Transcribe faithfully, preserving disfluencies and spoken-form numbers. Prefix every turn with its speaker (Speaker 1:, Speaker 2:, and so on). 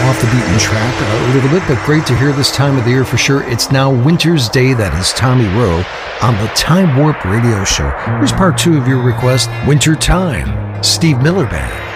Speaker 1: off the beaten track a little bit, but great to hear this time of the year for sure. It's now Winter's Day. That is Tommy Rowe on the Time Warp Radio Show. Here's part two of your request, Winter Time, Steve Miller Band.